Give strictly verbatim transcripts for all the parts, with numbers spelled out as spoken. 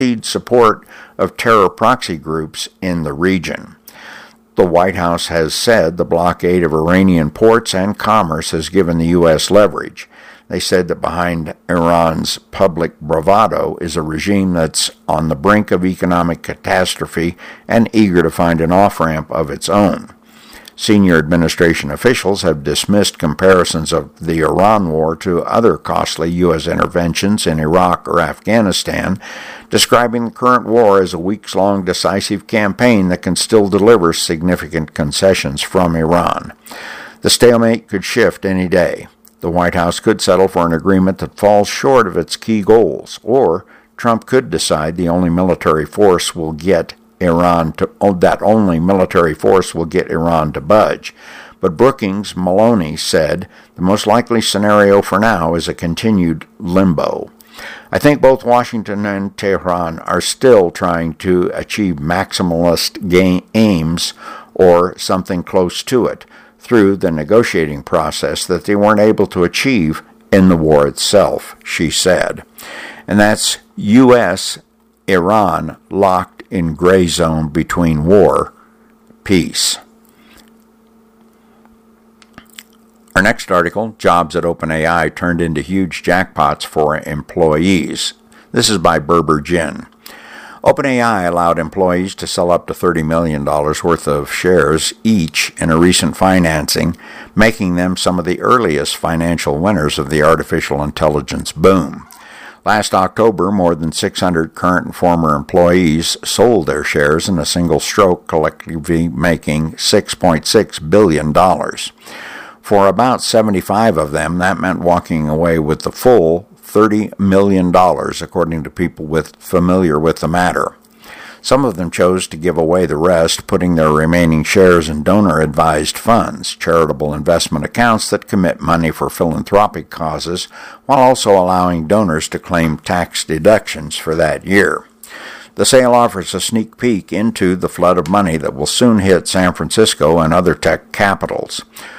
support of terror proxy groups in the region. The White House has said the blockade of Iranian ports and commerce has given the U S leverage. They said that behind Iran's public bravado is a regime that's on the brink of economic catastrophe and eager to find an off-ramp of its own. Senior administration officials have dismissed comparisons of the Iran war to other costly U S interventions in Iraq or Afghanistan, describing the current war as a weeks-long decisive campaign that can still deliver significant concessions from Iran. The stalemate could shift any day. The White House could settle for an agreement that falls short of its key goals, or Trump could decide the only military force will get Iran to that only military force will get Iran to budge. But Brookings Maloney said the most likely scenario for now is a continued limbo. I think both Washington and Tehran are still trying to achieve maximalist gain aims or something close to it through the negotiating process that they weren't able to achieve in the war itself, she said. And that's U S Iran locked in gray zone between war, peace. Our next article, Jobs at OpenAI Turned into Huge Jackpots for Employees. This is by Berber Jin. OpenAI allowed employees to sell up to thirty million dollars worth of shares each in a recent financing, making them some of the earliest financial winners of the artificial intelligence boom. Last October, more than six hundred current and former employees sold their shares in a single stroke, collectively making six point six billion dollars. For about seventy-five of them, that meant walking away with the full thirty million dollars, according to people with familiar with the matter. Some of them chose to give away the rest, putting their remaining shares in donor-advised funds, charitable investment accounts that commit money for philanthropic causes, while also allowing donors to claim tax deductions for that year. The sale offers a sneak peek into the flood of money that will soon hit San Francisco and other tech capitals.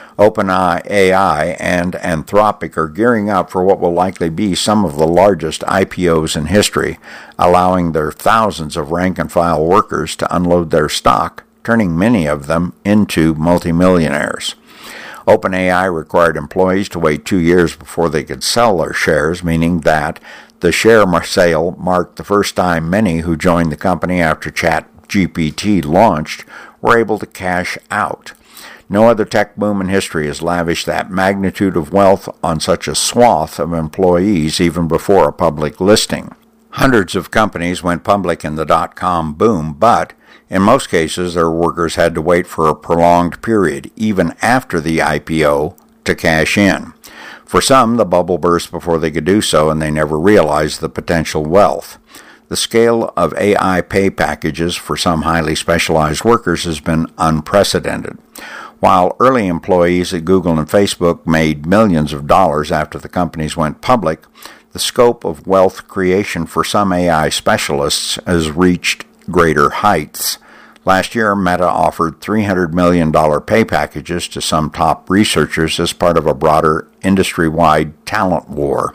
OpenAI and Anthropic are gearing up for what will likely be some of the largest I P Os in history, allowing their thousands of rank-and-file workers to unload their stock, turning many of them into multimillionaires. OpenAI required employees to wait two years before they could sell their shares, meaning that the share sale marked the first time many who joined the company after ChatGPT launched were able to cash out. No other tech boom in history has lavished that magnitude of wealth on such a swath of employees even before a public listing. Hundreds of companies went public in the dot-com boom, but in most cases their workers had to wait for a prolonged period, even after the I P O, to cash in. For some, the bubble burst before they could do so, and they never realized the potential wealth. The scale of A I pay packages for some highly specialized workers has been unprecedented. While early employees at Google and Facebook made millions of dollars after the companies went public, the scope of wealth creation for some A I specialists has reached greater heights. Last year, Meta offered three hundred million dollars pay packages to some top researchers as part of a broader industry-wide talent war.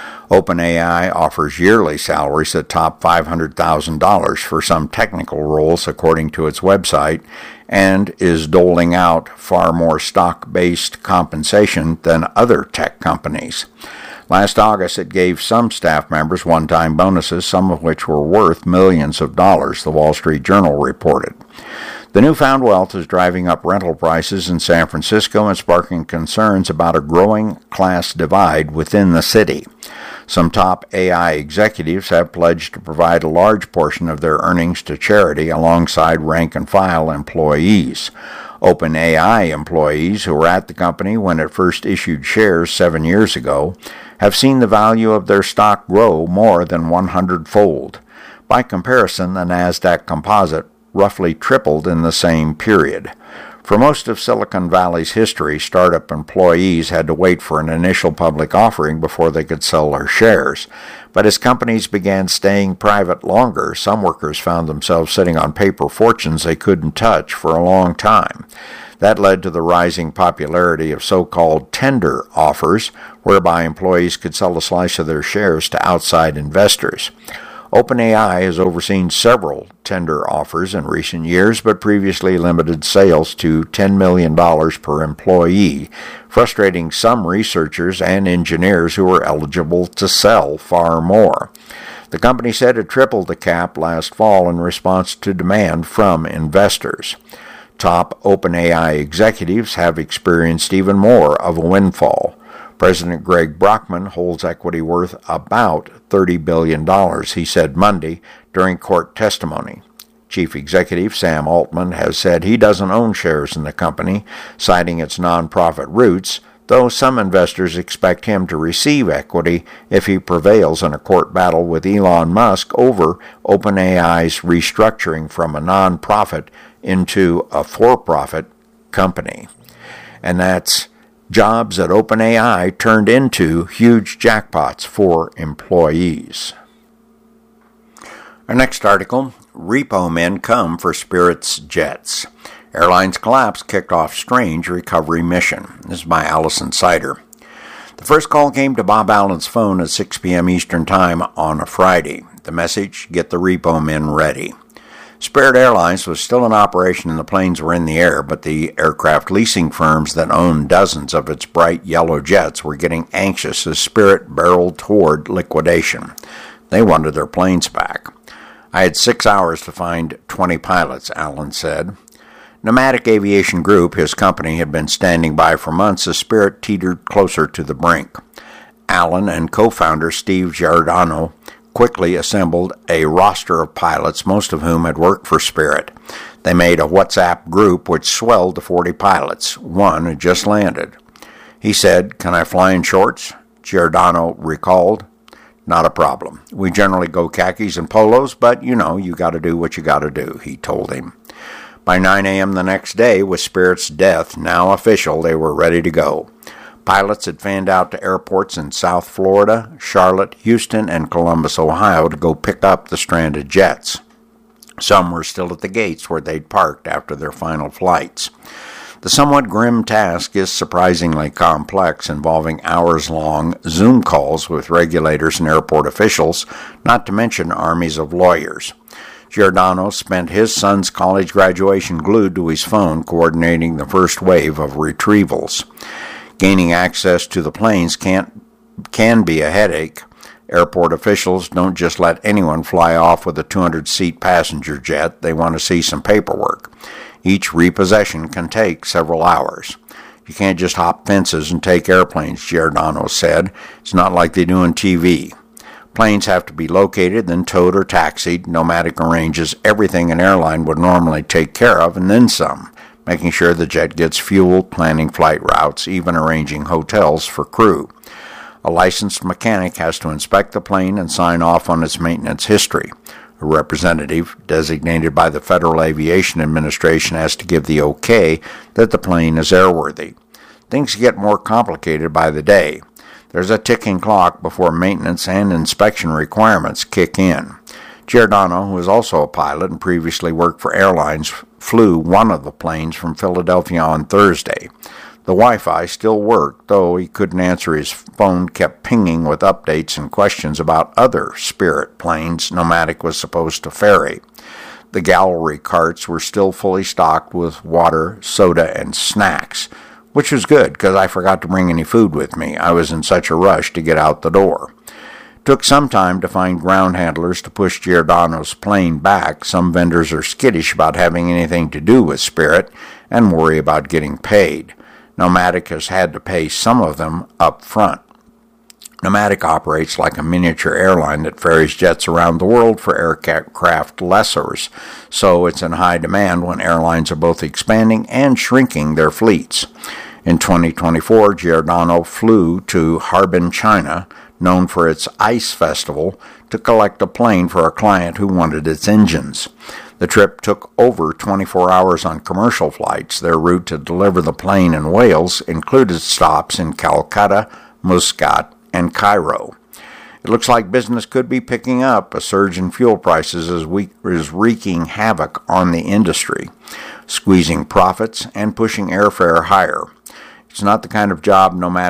OpenAI offers yearly salaries that top five hundred thousand dollars for some technical roles, according to its website, and is doling out far more stock-based compensation than other tech companies. Last August, it gave some staff members one-time bonuses, some of which were worth millions of dollars, the Wall Street Journal reported. The newfound wealth is driving up rental prices in San Francisco and sparking concerns about a growing class divide within the city. Some top A I executives have pledged to provide a large portion of their earnings to charity alongside rank-and-file employees. OpenAI employees who were at the company when it first issued shares seven years ago have seen the value of their stock grow more than one hundred fold. By comparison, the NASDAQ Composite roughly tripled in the same period. For most of Silicon Valley's history, startup employees had to wait for an initial public offering before they could sell their shares. But as companies began staying private longer, some workers found themselves sitting on paper fortunes they couldn't touch for a long time. That led to the rising popularity of so-called tender offers, whereby employees could sell a slice of their shares to outside investors. OpenAI has overseen several tender offers in recent years, but previously limited sales to ten million dollars per employee, frustrating some researchers and engineers who were eligible to sell far more. The company said it tripled the cap last fall in response to demand from investors. Top OpenAI executives have experienced even more of a windfall. President Greg Brockman holds equity worth about thirty billion dollars, he said Monday during court testimony. Chief Executive Sam Altman has said he doesn't own shares in the company, citing its nonprofit roots, though some investors expect him to receive equity if he prevails in a court battle with Elon Musk over OpenAI's restructuring from a nonprofit into a for-profit company. And that's jobs at OpenAI turned into huge jackpots for employees. Our next article, repo men come for Spirit's jets. Airlines collapse kicked off strange recovery mission. This is by Allison Sider. The first call came to Bob Allen's phone at six p.m. Eastern Time on a Friday. The message, get the repo men ready. Spirit Airlines was still in operation and the planes were in the air, but the aircraft leasing firms that owned dozens of its bright yellow jets were getting anxious as Spirit barreled toward liquidation. They wanted their planes back. I had six hours to find twenty pilots, Allen said. Nomadic Aviation Group, his company, had been standing by for months as Spirit teetered closer to the brink. Allen and co-founder Steve Giordano quickly assembled a roster of pilots, most of whom had worked for Spirit. They made a WhatsApp group which swelled to forty pilots. One had just landed. He said, "Can I fly in shorts?" Giordano recalled. "Not a problem. We generally go khakis and polos, but, you know, you got to do what you got to do," he told him. By nine a.m. the next day, with Spirit's death now official, they were ready to go. Pilots had fanned out to airports in South Florida, Charlotte, Houston, and Columbus, Ohio to go pick up the stranded jets. Some were still at the gates where they'd parked after their final flights. The somewhat grim task is surprisingly complex, involving hours-long Zoom calls with regulators and airport officials, not to mention armies of lawyers. Giordano spent his son's college graduation glued to his phone, coordinating the first wave of retrievals. Gaining access to the planes can't, can be a headache. Airport officials don't just let anyone fly off with a two hundred seat passenger jet. They want to see some paperwork. Each repossession can take several hours. You can't just hop fences and take airplanes, Giordano said. It's not like they do on T V. Planes have to be located, then towed or taxied. Nomadic arranges everything an airline would normally take care of, and then some, making sure the jet gets fuel, planning flight routes, even arranging hotels for crew. A licensed mechanic has to inspect the plane and sign off on its maintenance history. A representative, designated by the Federal Aviation Administration, has to give the okay that the plane is airworthy. Things get more complicated by the day. There's a ticking clock before maintenance and inspection requirements kick in. Giordano, who is also a pilot and previously worked for airlines, flew one of the planes from Philadelphia on Thursday. The Wi-Fi still worked, though he couldn't answer. His phone kept pinging with updates and questions about other Spirit planes Nomadic was supposed to ferry. The gallery carts were still fully stocked with water, soda, and snacks, which was good because I forgot to bring any food with me. I was in such a rush to get out the door. It took some time to find ground handlers to push Giordano's plane back. Some vendors are skittish about having anything to do with Spirit and worry about getting paid. Nomadic has had to pay some of them up front. Nomadic operates like a miniature airline that ferries jets around the world for aircraft lessors, so it's in high demand when airlines are both expanding and shrinking their fleets. In twenty twenty-four, Giordano flew to Harbin, China, known for its ice festival, to collect a plane for a client who wanted its engines. The trip took over twenty-four hours on commercial flights. Their route to deliver the plane in Wales included stops in Calcutta, Muscat, and Cairo. It looks like business could be picking up. A surge in fuel prices is, we- is wreaking havoc on the industry, squeezing profits and pushing airfare higher. It's not the kind of job Nomadic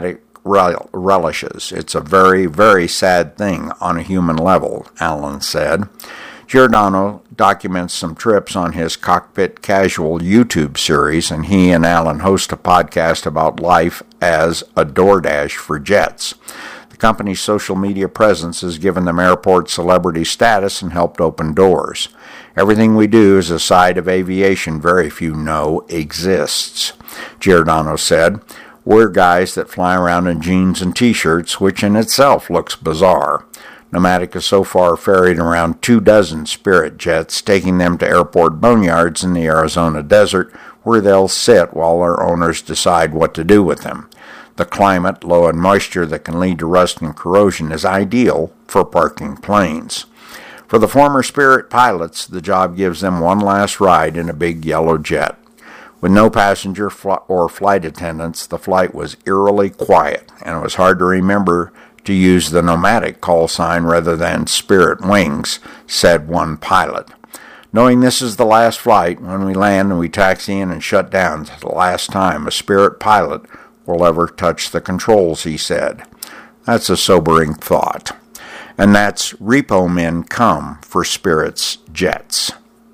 rel- relishes. It's a very, very sad thing on a human level, Allen said. Giordano documents some trips on his Cockpit Casual YouTube series, and he and Allen host a podcast about life as a DoorDash for jets. The company's social media presence has given them airport celebrity status and helped open doors. Everything we do is a side of aviation very few know exists, Giordano said. We're guys that fly around in jeans and t-shirts, which in itself looks bizarre. Nomatic has so far ferried around two dozen Spirit jets, taking them to airport boneyards in the Arizona desert, where they'll sit while their owners decide what to do with them. The climate, low in moisture that can lead to rust and corrosion, is ideal for parking planes. For the former Spirit pilots, the job gives them one last ride in a big yellow jet. With no passenger fl- or flight attendants, the flight was eerily quiet, and it was hard to remember to use the Nomatic call sign rather than Spirit Wings, said one pilot. Knowing this is the last flight, when we land and we taxi in and shut down, it's the last time a Spirit pilot will ever touch the controls, he said. That's a sobering thought. And that's Repo Men Come for Spirit's Jets.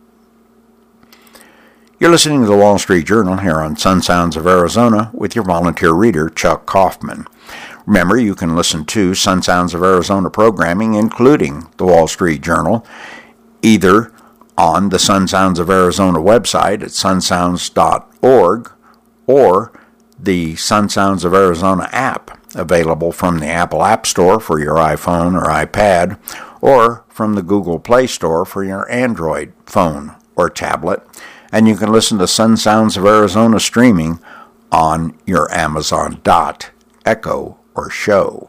You're listening to the Wall Street Journal here on Sun Sounds of Arizona with your volunteer reader, Chuck Kaufman. Remember, you can listen to Sun Sounds of Arizona programming, including the Wall Street Journal, either on the Sun Sounds of Arizona website at sun sounds dot org or the Sun Sounds of Arizona app, available from the Apple App Store for your iPhone or iPad, or from the Google Play Store for your Android phone or tablet. And you can listen to Sun Sounds of Arizona streaming on your Amazon Dot, Echo, or Show.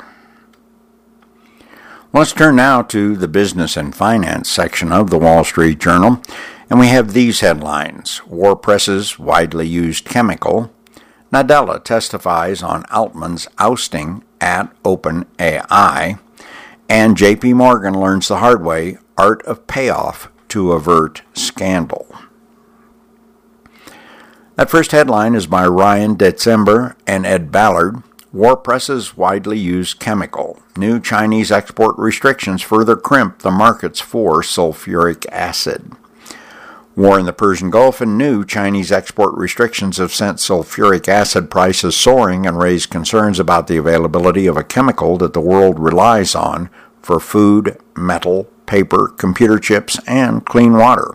Let's turn now to the business and finance section of the Wall Street Journal, and we have these headlines. War presses widely used chemical. Nadella testifies on Altman's ousting at OpenAI, and J P Morgan learns the hard way, art of payoff to avert scandal. That first headline is by Ryan December and Ed Ballard. War presses widely used chemical. New Chinese export restrictions further crimp the markets for sulfuric acid. War in the Persian Gulf and new Chinese export restrictions have sent sulfuric acid prices soaring and raised concerns about the availability of a chemical that the world relies on for food, metal, paper, computer chips, and clean water.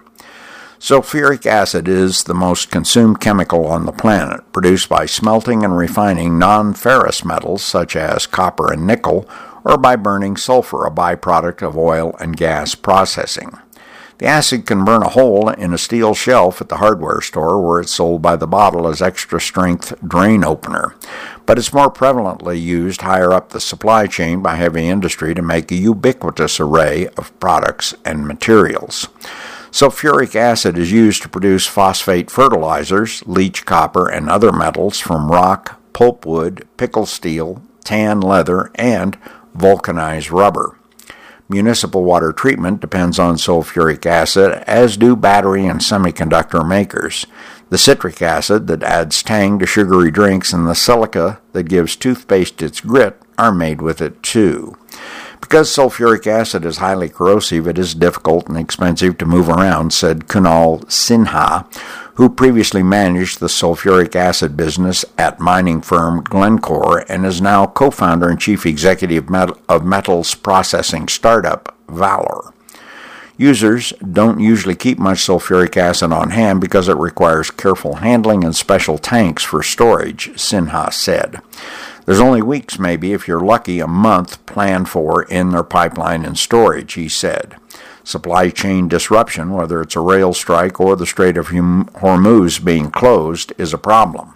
Sulfuric acid is the most consumed chemical on the planet, produced by smelting and refining non-ferrous metals such as copper and nickel, or by burning sulfur, a byproduct of oil and gas processing. The acid can burn a hole in a steel shelf at the hardware store where it's sold by the bottle as extra-strength drain opener, but it's more prevalently used higher up the supply chain by heavy industry to make a ubiquitous array of products and materials. Sulfuric acid is used to produce phosphate fertilizers, leach copper, and other metals from rock, pulpwood, pickle steel, tan leather, and vulcanized rubber. Municipal water treatment depends on sulfuric acid, as do battery and semiconductor makers. The citric acid that adds tang to sugary drinks and the silica that gives toothpaste its grit are made with it too. Because sulfuric acid is highly corrosive, it is difficult and expensive to move around, said Kunal Sinha, who previously managed the sulfuric acid business at mining firm Glencore and is now co-founder and chief executive of metals processing startup Valor. Users don't usually keep much sulfuric acid on hand because it requires careful handling and special tanks for storage, Sinha said. There's only weeks, maybe, if you're lucky, a month planned for in their pipeline and storage, he said. Supply chain disruption, whether it's a rail strike or the Strait of Hormuz being closed, is a problem.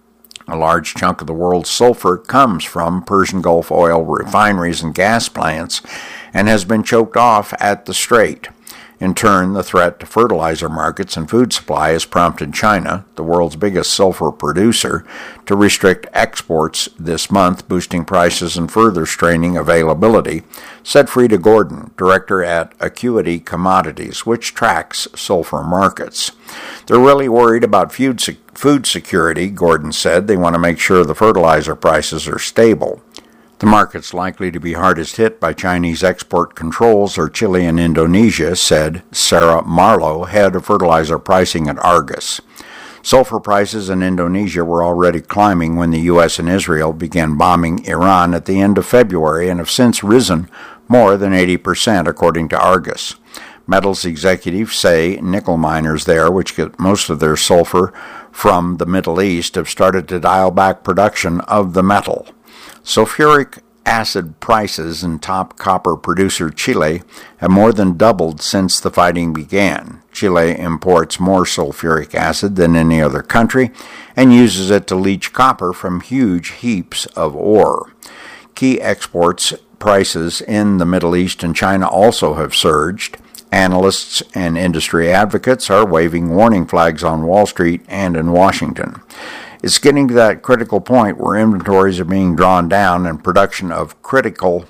A large chunk of the world's sulfur comes from Persian Gulf oil refineries and gas plants and has been choked off at the Strait. In turn, the threat to fertilizer markets and food supply has prompted China, the world's biggest sulfur producer, to restrict exports this month, boosting prices and further straining availability, said Frida Gordon, director at Acuity Commodities, which tracks sulfur markets. They're really worried about food food security, Gordon said. They want to make sure the fertilizer prices are stable. The market's likely to be hardest hit by Chinese export controls or Chile and Indonesia, said Sarah Marlowe, head of fertilizer pricing at Argus. Sulfur prices in Indonesia were already climbing when the U S and Israel began bombing Iran at the end of February and have since risen more than eighty percent, according to Argus. Metals executives say nickel miners there, which get most of their sulfur from the Middle East, have started to dial back production of the metal. Sulfuric acid prices in top copper producer Chile have more than doubled since the fighting began. Chile imports more sulfuric acid than any other country and uses it to leach copper from huge heaps of ore. Key exports prices in the Middle East and China also have surged. Analysts and industry advocates are waving warning flags on Wall Street and in Washington. It's getting to that critical point where inventories are being drawn down and production of critical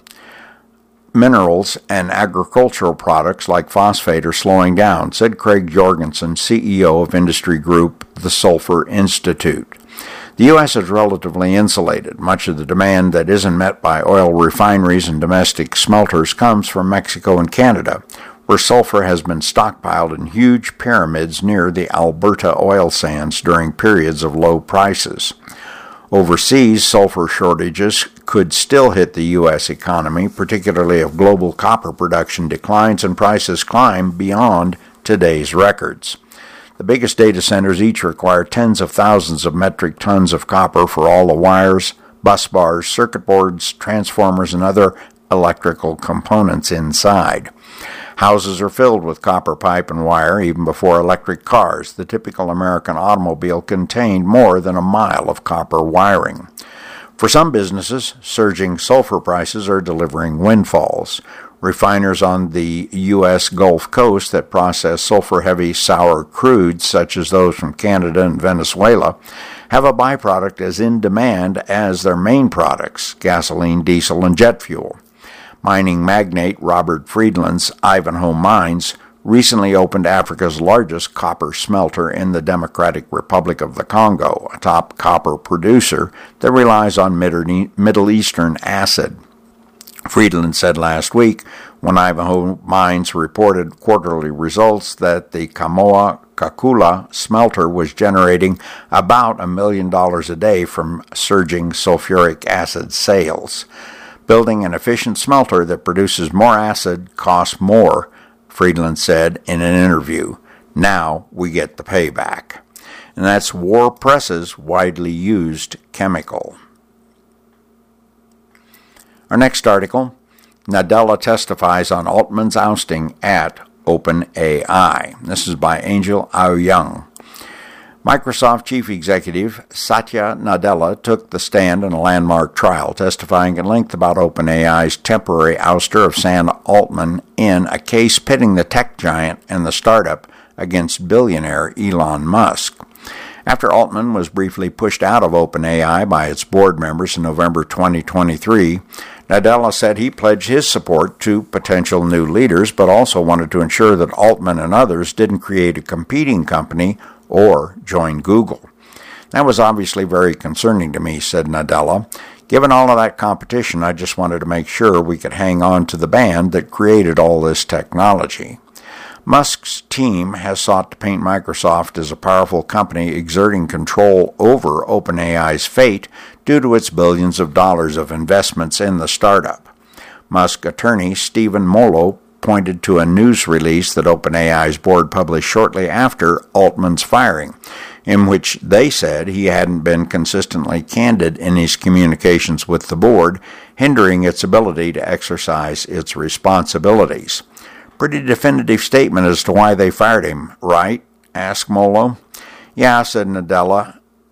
minerals and agricultural products like phosphate are slowing down, said Craig Jorgensen, C E O of industry group The Sulfur Institute. The U S is relatively insulated. Much of the demand that isn't met by oil refineries and domestic smelters comes from Mexico and Canada, where sulfur has been stockpiled in huge pyramids near the Alberta oil sands during periods of low prices. Overseas, sulfur shortages could still hit the U S economy, particularly if global copper production declines and prices climb beyond today's records. The biggest data centers each require tens of thousands of metric tons of copper for all the wires, bus bars, circuit boards, transformers, and other electrical components inside. Houses are filled with copper pipe and wire even before electric cars. The typical American automobile contained more than a mile of copper wiring. For some businesses, surging sulfur prices are delivering windfalls. Refiners on the U S Gulf Coast that process sulfur-heavy sour crudes, such as those from Canada and Venezuela, have a byproduct as in demand as their main products, gasoline, diesel, and jet fuel. Mining magnate Robert Friedland's Ivanhoe Mines recently opened Africa's largest copper smelter in the Democratic Republic of the Congo, a top copper producer that relies on Middle Eastern acid. Friedland said last week, when Ivanhoe Mines reported quarterly results, that the Kamoa-Kakula smelter was generating about a million dollars a day from surging sulfuric acid sales. Building an efficient smelter that produces more acid costs more, Friedland said in an interview. Now we get the payback. And that's War Press's widely used chemical. Our next article, Nadella testifies on Altman's ousting at OpenAI. This is by Angel Aoyang. Microsoft chief executive Satya Nadella took the stand in a landmark trial, testifying at length about OpenAI's temporary ouster of Sam Altman in a case pitting the tech giant and the startup against billionaire Elon Musk. After Altman was briefly pushed out of OpenAI by its board members in November twenty twenty-three, Nadella said he pledged his support to potential new leaders, but also wanted to ensure that Altman and others didn't create a competing company or join Google. That was obviously very concerning to me, said Nadella. Given all of that competition, I just wanted to make sure we could hang on to the band that created all this technology. Musk's team has sought to paint Microsoft as a powerful company exerting control over OpenAI's fate due to its billions of dollars of investments in the startup. Musk attorney Stephen Molo pointed to a news release that OpenAI's board published shortly after Altman's firing, in which they said he hadn't been consistently candid in his communications with the board, hindering its ability to exercise its responsibilities. Pretty definitive statement as to why they fired him, right? Asked Molo. Yeah, said Nadella.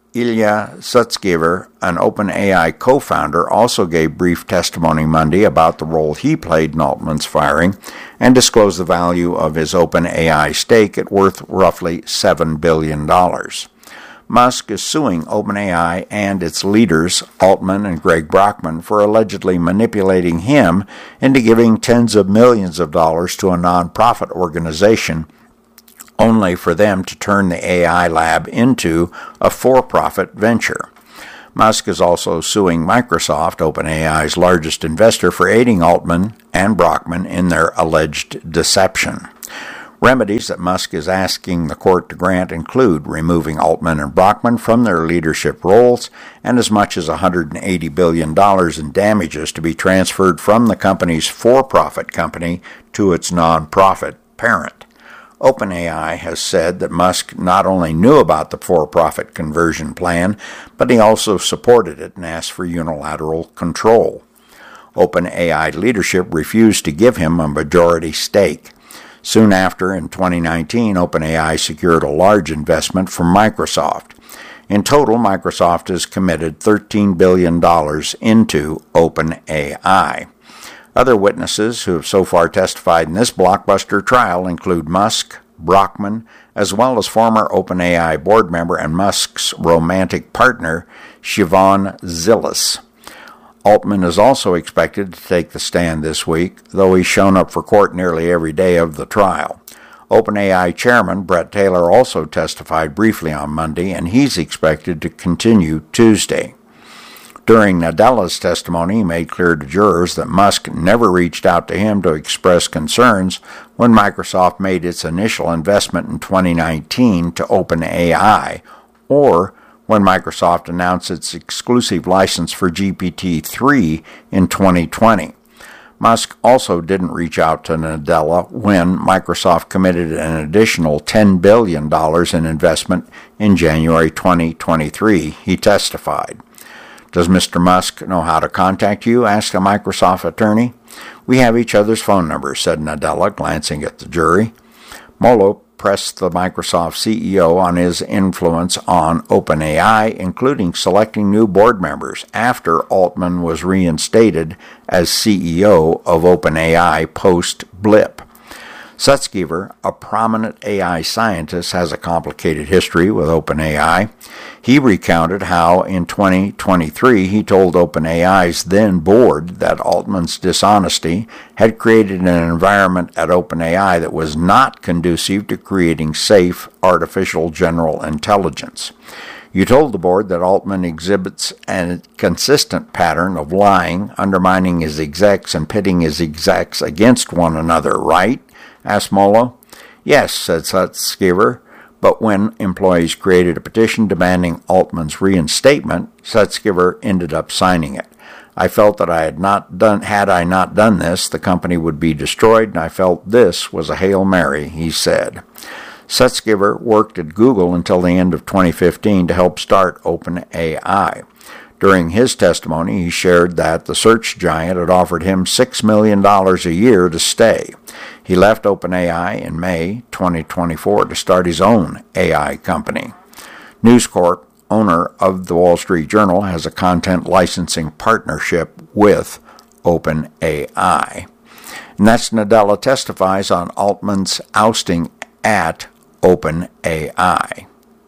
Ilya Sutskever, an OpenAI co-founder, also gave brief testimony Monday about the role he played in Altman's firing and disclosed the value of his OpenAI stake at worth roughly seven billion dollars. Musk is suing OpenAI and its leaders, Altman and Greg Brockman, for allegedly manipulating him into giving tens of millions of dollars to a nonprofit organization only for them to turn the A I lab into a for-profit venture. Musk is also suing Microsoft, OpenAI's largest investor, for aiding Altman and Brockman in their alleged deception. Remedies that Musk is asking the court to grant include removing Altman and Brockman from their leadership roles and as much as one hundred eighty billion dollars in damages to be transferred from the company's for-profit company to its non-profit parent. OpenAI has said that Musk not only knew about the for-profit conversion plan, but he also supported it and asked for unilateral control. OpenAI leadership refused to give him a majority stake. Soon after, in twenty nineteen, OpenAI secured a large investment from Microsoft. In total, Microsoft has committed thirteen billion dollars into OpenAI. Other witnesses who have so far testified in this blockbuster trial include Musk, Brockman, as well as former OpenAI board member and Musk's romantic partner, Siobhan Zilis. Altman is also expected to take the stand this week, though he's shown up for court nearly every day of the trial. OpenAI chairman Bret Taylor also testified briefly on Monday, and he's expected to continue Tuesday. During Nadella's testimony, he made clear to jurors that Musk never reached out to him to express concerns when Microsoft made its initial investment in twenty nineteen to OpenAI, or when Microsoft announced its exclusive license for G P T three in twenty twenty. Musk also didn't reach out to Nadella when Microsoft committed an additional ten billion dollars in investment in January twenty twenty-three, he testified. Does Mister Musk know how to contact you? Asked a Microsoft attorney. We have each other's phone numbers, said Nadella, glancing at the jury. Molo pressed the Microsoft C E O on his influence on OpenAI, including selecting new board members after Altman was reinstated as C E O of OpenAI post-blip. Sutskever, a prominent A I scientist, has a complicated history with OpenAI. He recounted how in twenty twenty-three he told OpenAI's then board that Altman's dishonesty had created an environment at OpenAI that was not conducive to creating safe artificial general intelligence. You told the board that Altman exhibits a consistent pattern of lying, undermining his execs, and pitting his execs against one another, right? Asked Molo. Yes, said Sutskever, but when employees created a petition demanding Altman's reinstatement, Sutskever ended up signing it. I felt that I had not done had I not done this, the company would be destroyed, and I felt this was a Hail Mary, he said. Sutskever worked at Google until the end of twenty fifteen to help start OpenAI. During his testimony, he shared that the search giant had offered him six million dollars a year to stay. He left OpenAI in May twenty twenty-four to start his own A I company. News Corp, owner of the Wall Street Journal, has a content licensing partnership with OpenAI. And that's Nadella testifies on Altman's ousting at OpenAI.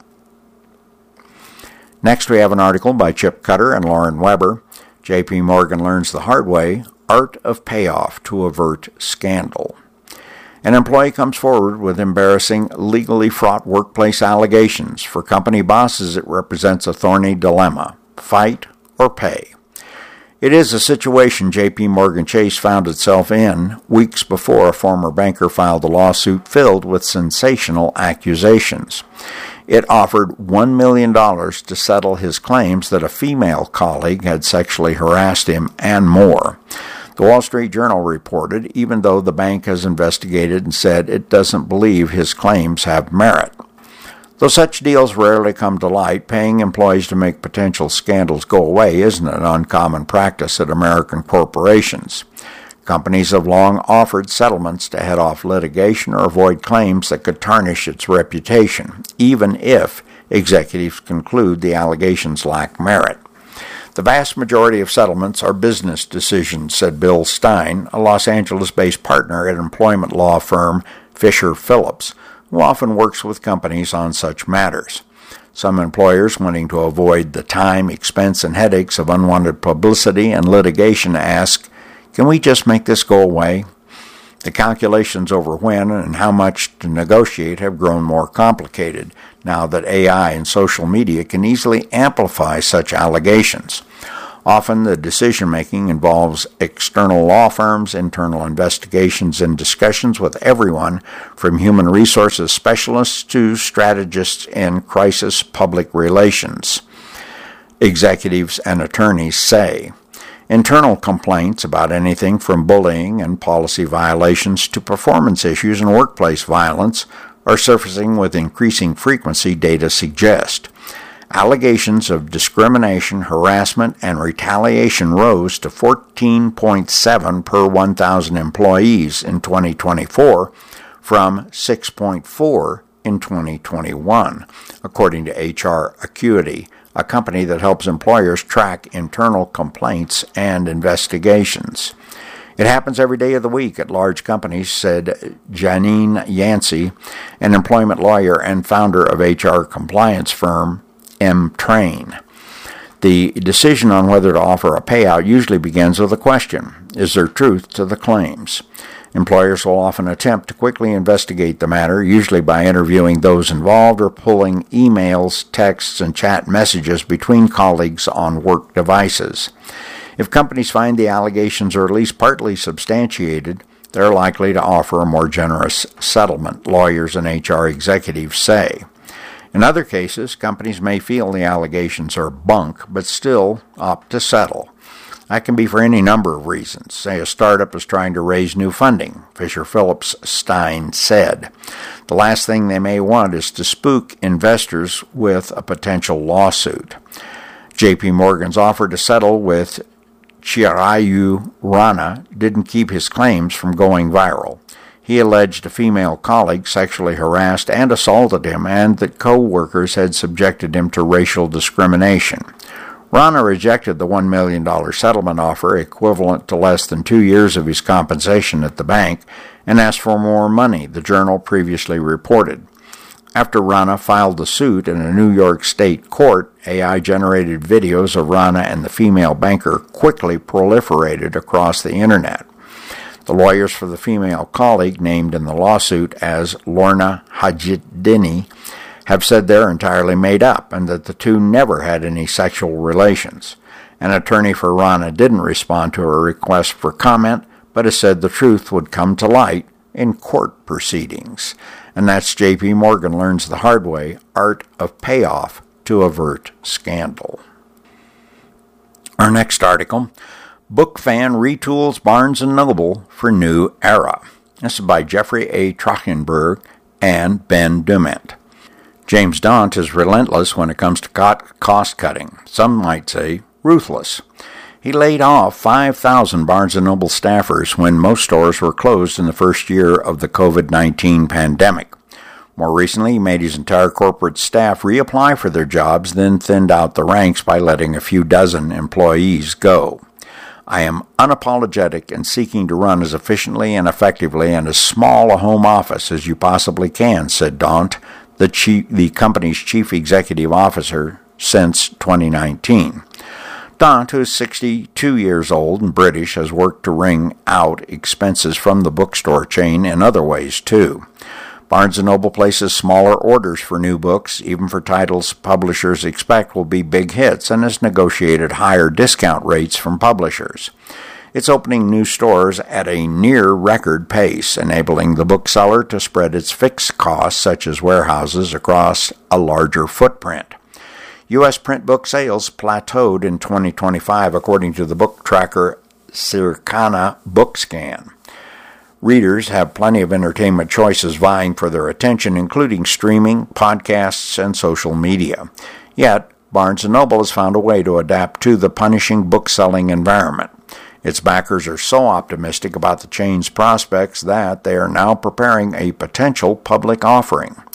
Next, we have an article by Chip Cutter and Lauren Weber. J P Morgan learns the hard way, art of payoff to avert scandal. An employee comes forward with embarrassing, legally fraught workplace allegations. For company bosses, it represents a thorny dilemma: fight or pay. It is a situation J P Morgan Chase found itself in weeks before a former banker filed a lawsuit filled with sensational accusations. It offered one million dollars to settle his claims that a female colleague had sexually harassed him and more. The Wall Street Journal reported, even though the bank has investigated and said it doesn't believe his claims have merit. Though such deals rarely come to light, paying employees to make potential scandals go away isn't an uncommon practice at American corporations. Companies have long offered settlements to head off litigation or avoid claims that could tarnish its reputation, even if Executives conclude the allegations lack merit. The vast majority of settlements are business decisions, said Bill Stein, a Los Angeles-based partner at employment law firm Fisher Phillips, who often works with companies on such matters. Some employers, wanting to avoid the time, expense, and headaches of unwanted publicity and litigation, ask, "Can we just make this go away?" The calculations over when and how much to negotiate have grown more complicated now that A I and social media can easily amplify such allegations. Often the decision-making involves external law firms, internal investigations, and discussions with everyone from human resources specialists to strategists in crisis public relations, executives and attorneys say. Internal complaints about anything from bullying and policy violations to performance issues and workplace violence are surfacing with increasing frequency, data suggest. Allegations of discrimination, harassment, and retaliation rose to fourteen point seven per one thousand employees in twenty twenty-four from six point four in twenty twenty-one, according to H R Acuity, a company that helps employers track internal complaints and investigations. It happens every day of the week at large companies, said Janine Yancey, an employment lawyer and founder of H R compliance firm M-Train. The decision on whether to offer a payout usually begins with a question: is there truth to the claims? Employers will often attempt to quickly investigate the matter, usually by interviewing those involved or pulling emails, texts, and chat messages between colleagues on work devices. If companies find the allegations are at least partly substantiated, they're likely to offer a more generous settlement, lawyers and H R executives say. In other cases, companies may feel the allegations are bunk, but still opt to settle. That can be for any number of reasons. Say a startup is trying to raise new funding, Fisher Phillips Stein said. The last thing they may want is to spook investors with a potential lawsuit. J P Morgan's offer to settle with Chirayu Rana didn't keep his claims from going viral. He alleged a female colleague sexually harassed and assaulted him, and that co-workers had subjected him to racial discrimination. Rana rejected the one million dollars settlement offer, equivalent to less than two years of his compensation at the bank, and asked for more money, the Journal previously reported. After Rana filed the suit in a New York state court, A I-generated videos of Rana and the female banker quickly proliferated across the Internet. The lawyers for the female colleague, named in the lawsuit as Lorna Hajidini, have said they're entirely made up and that the two never had any sexual relations. An attorney for Rana didn't respond to a request for comment, but has said the truth would come to light in court proceedings. And that's J P Morgan Learns the Hard Way, Art of Payoff to Avert Scandal. Our next article, Book Fan Retools Barnes and Noble for New Era. This is by Jeffrey A. Trachtenberg and Ben Dument. James Daunt is relentless when it comes to cost-cutting. Some might say ruthless. He laid off five thousand Barnes and Noble staffers when most stores were closed in the first year of the covid nineteen pandemic. More recently, he made his entire corporate staff reapply for their jobs, then thinned out the ranks by letting a few dozen employees go. I am unapologetic in seeking to run as efficiently and effectively and as small a home office as you possibly can, said Daunt, the, chief, the company's chief executive officer since twenty nineteen. Daunt, who is sixty-two years old and British, has worked to wring out expenses from the bookstore chain in other ways, too. Barnes and Noble places smaller orders for new books, even for titles publishers expect will be big hits, and has negotiated higher discount rates from publishers. It's opening new stores at a near-record pace, enabling the bookseller to spread its fixed costs, such as warehouses, across a larger footprint. U S print book sales plateaued in twenty twenty-five, according to the book tracker Circana BookScan. Readers have plenty of entertainment choices vying for their attention, including streaming, podcasts, and social media. Yet, Barnes and Noble has found a way to adapt to the punishing book-selling environment. Its backers are so optimistic about the chain's prospects that they are now preparing a potential public offering.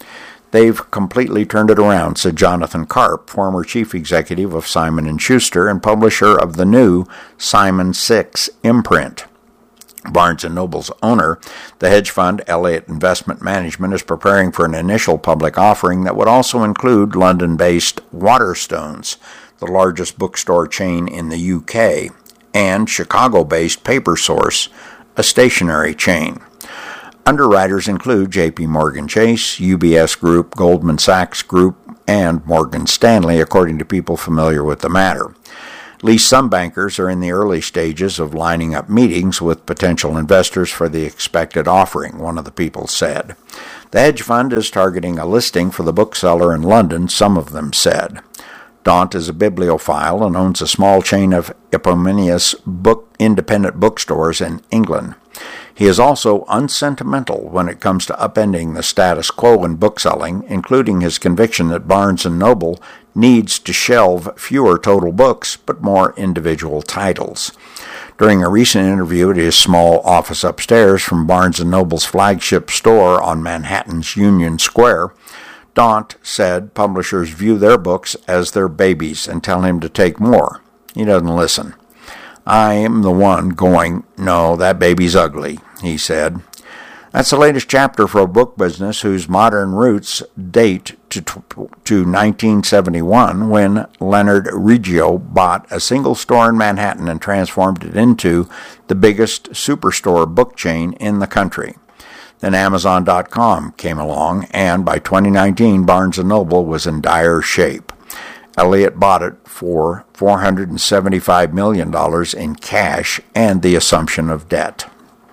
They've completely turned it around, said Jonathan Karp, former chief executive of Simon and Schuster and publisher of the new Simon six imprint. Barnes and Noble's owner, the hedge fund Elliott Investment Management, is preparing for an initial public offering that would also include London-based Waterstones, the largest bookstore chain in the U K, and Chicago-based PaperSource, a stationery chain. Underwriters include J P Morgan Chase, U B S Group, Goldman Sachs Group, and Morgan Stanley, according to people familiar with the matter. At least some bankers are in the early stages of lining up meetings with potential investors for the expected offering, one of the people said. The hedge fund is targeting a listing for the bookseller in London, some of them said. Daunt is a bibliophile and owns a small chain of eponymous book independent bookstores in England. He is also unsentimental when it comes to upending the status quo in bookselling, including his conviction that Barnes and Noble needs to shelve fewer total books but more individual titles. During a recent interview at his small office upstairs from Barnes and Noble's flagship store on Manhattan's Union Square, Daunt said publishers view their books as their babies and tell him to take more. He doesn't listen. I am the one going, no, that baby's ugly, he said. That's the latest chapter for a book business whose modern roots date to, to nineteen seventy-one, when Leonard Riggio bought a single store in Manhattan and transformed it into the biggest superstore book chain in the country. Then Amazon dot com came along, and by twenty nineteen, Barnes and Noble was in dire shape. Elliott bought it for four hundred seventy-five million dollars in cash and the assumption of debt.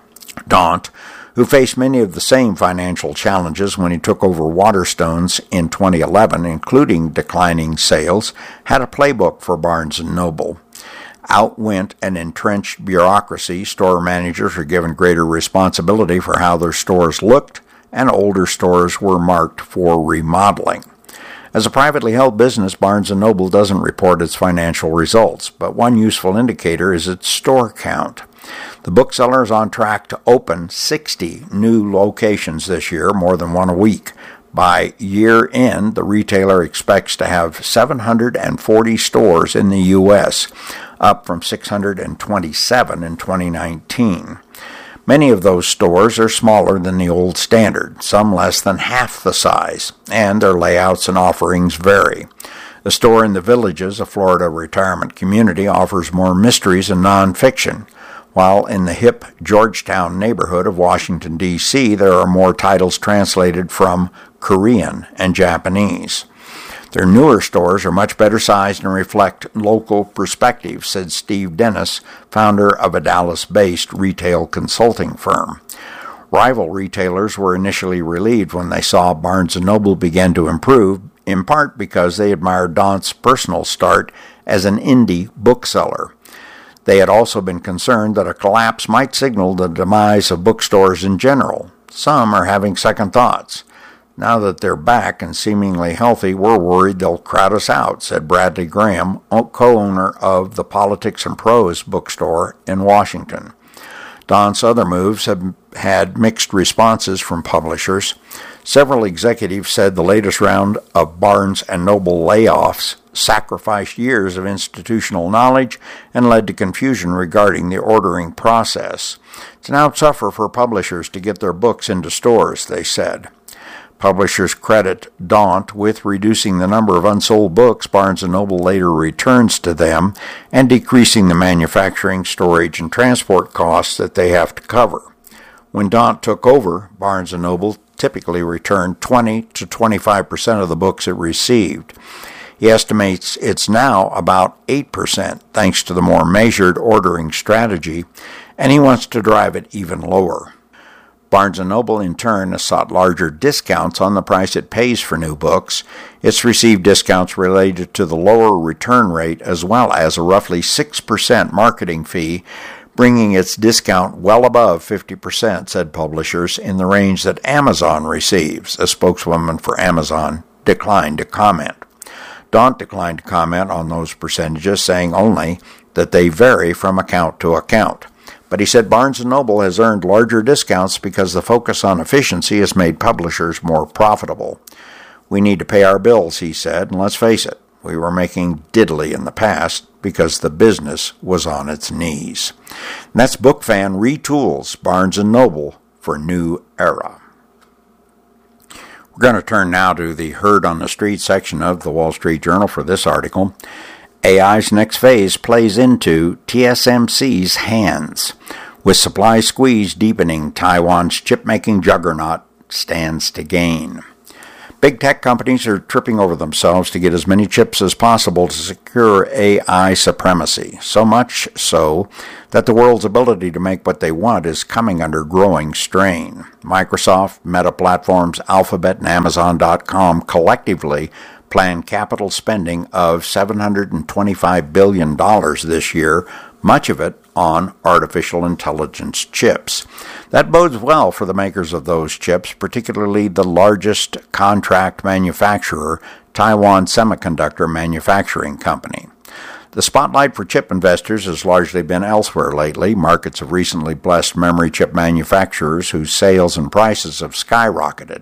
Daunt, who faced many of the same financial challenges when he took over Waterstones in twenty eleven, including declining sales, had a playbook for Barnes and Noble. Outwent an entrenched bureaucracy, store managers were given greater responsibility for how their stores looked, and older stores were marked for remodeling. As a privately held business, Barnes and Noble doesn't report its financial results, but one useful indicator is its store count. The bookseller is on track to open sixty new locations this year, more than one a week. By year end, the retailer expects to have seven hundred forty stores in the U S, up from six hundred twenty-seven in twenty nineteen. Many of those stores are smaller than the old standard, some less than half the size, and their layouts and offerings vary. The store in the Villages, a Florida retirement community, offers more mysteries and nonfiction, while in the hip Georgetown neighborhood of Washington, D C, there are more titles translated from Korean and Japanese. Their newer stores are much better sized and reflect local perspectives, said Steve Dennis, founder of a Dallas-based retail consulting firm. Rival retailers were initially relieved when they saw Barnes and Noble begin to improve, in part because they admired Daunt's personal start as an indie bookseller. They had also been concerned that a collapse might signal the demise of bookstores in general. Some are having second thoughts. Now that they're back and seemingly healthy, we're worried they'll crowd us out, said Bradley Graham, co-owner of the Politics and Prose bookstore in Washington. Daunt's other moves have had mixed responses from publishers. Several executives said the latest round of Barnes and Noble layoffs sacrificed years of institutional knowledge and led to confusion regarding the ordering process. It's now tougher for publishers to get their books into stores, they said. Publishers credit Daunt with reducing the number of unsold books Barnes and Noble later returns to them and decreasing the manufacturing, storage, and transport costs that they have to cover. When Daunt took over, Barnes and Noble typically returned twenty to twenty-five percent of the books it received. He estimates it's now about eight percent thanks to the more measured ordering strategy, and he wants to drive it even lower. Barnes and Noble, in turn, has sought larger discounts on the price it pays for new books. It's received discounts related to the lower return rate as well as a roughly six percent marketing fee, bringing its discount well above fifty percent, said publishers, in the range that Amazon receives. A spokeswoman for Amazon declined to comment. Daunt declined to comment on those percentages, saying only that they vary from account to account. But he said Barnes and Noble has earned larger discounts because the focus on efficiency has made publishers more profitable. We need to pay our bills, he said, and let's face it, we were making diddly in the past because the business was on its knees. And that's BookFan retools Barnes and Noble for new era. We're going to turn now to the Heard on the Street section of the Wall Street Journal for this article. A I's next phase plays into T S M C's hands. With supply squeeze deepening, Taiwan's chip-making juggernaut stands to gain. Big tech companies are tripping over themselves to get as many chips as possible to secure A I supremacy, so much so that the world's ability to make what they want is coming under growing strain. Microsoft, Meta Platforms, Alphabet, and Amazon dot com collectively plan capital spending of seven hundred twenty-five billion dollars this year, much of it on artificial intelligence chips. That bodes well for the makers of those chips, particularly the largest contract manufacturer, Taiwan Semiconductor Manufacturing Company. The spotlight for chip investors has largely been elsewhere lately. Markets have recently blessed memory chip manufacturers whose sales and prices have skyrocketed.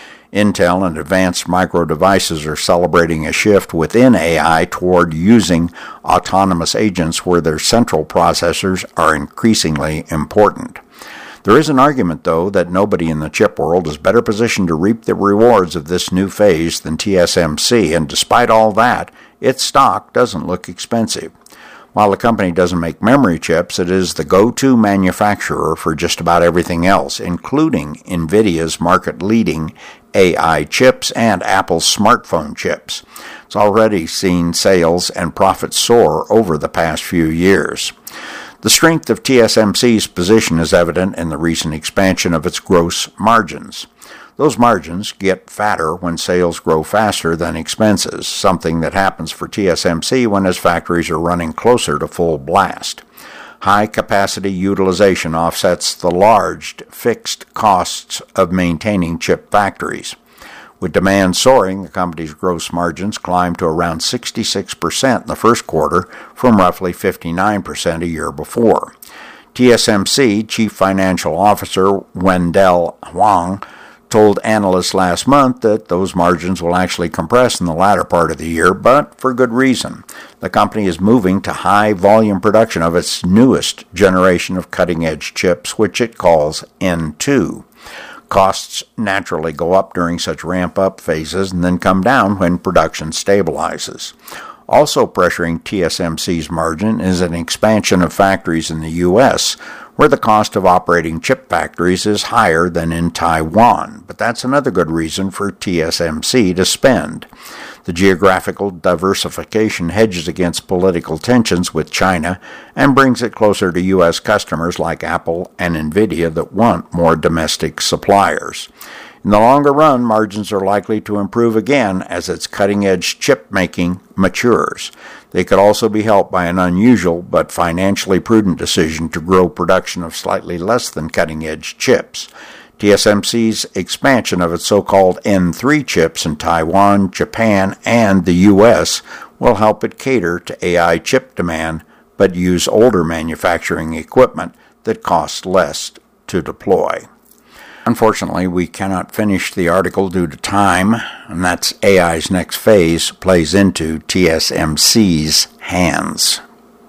Intel and Advanced Micro Devices are celebrating a shift within A I toward using autonomous agents where their central processors are increasingly important. There is an argument, though, that nobody in the chip world is better positioned to reap the rewards of this new phase than T S M C, and despite all that, its stock doesn't look expensive. While the company doesn't make memory chips, it is the go-to manufacturer for just about everything else, including NVIDIA's market-leading A I chips and Apple's smartphone chips. It's already seen sales and profits soar over the past few years. The strength of T S M C's position is evident in the recent expansion of its gross margins. Those margins get fatter when sales grow faster than expenses, something that happens for T S M C when its factories are running closer to full blast. High capacity utilization offsets the large fixed costs of maintaining chip factories. With demand soaring, the company's gross margins climbed to around sixty-six percent in the first quarter from roughly fifty-nine percent a year before. T S M C Chief Financial Officer Wendell Huang told analysts last month that those margins will actually compress in the latter part of the year, but for good reason. The company is moving to high-volume production of its newest generation of cutting-edge chips, which it calls N two. Costs naturally go up during such ramp-up phases and then come down when production stabilizes. Also pressuring T S M C's margin is an expansion of factories in the U S, where the cost of operating chip factories is higher than in Taiwan, but that's another good reason for T S M C to spend. The geographical diversification hedges against political tensions with China and brings it closer to U S customers like Apple and NVIDIA that want more domestic suppliers. In the longer run, margins are likely to improve again as its cutting-edge chip making matures. They could also be helped by an unusual but financially prudent decision to grow production of slightly less than cutting-edge chips. T S M C's expansion of its so-called N three chips in Taiwan, Japan, and the U S will help it cater to A I chip demand, but use older manufacturing equipment that costs less to deploy. Unfortunately, we cannot finish the article due to time, and that's A I's next phase plays into T S M C's hands.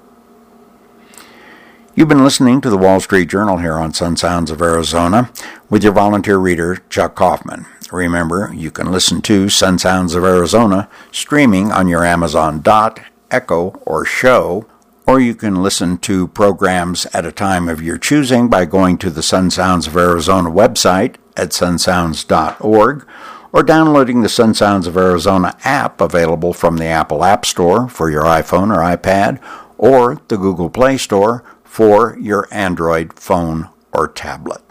You've been listening to the Wall Street Journal here on Sun Sounds of Arizona with your volunteer reader, Chuck Kaufman. Remember, you can listen to Sun Sounds of Arizona streaming on your Amazon Dot, Echo, or Show, or you can listen to programs at a time of your choosing by going to the Sun Sounds of Arizona website at sun sounds dot org, or downloading the Sun Sounds of Arizona app available from the Apple App Store for your iPhone or iPad, or the Google Play Store for your Android phone or tablet.